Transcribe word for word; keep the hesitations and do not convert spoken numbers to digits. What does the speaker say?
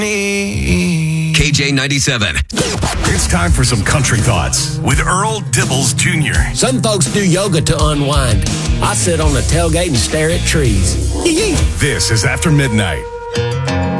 K J ninety-seven. It's time for some country thoughts with Earl Dibbles Junior Some folks do yoga to unwind. I sit on the tailgate and stare at trees. This is After Midnight.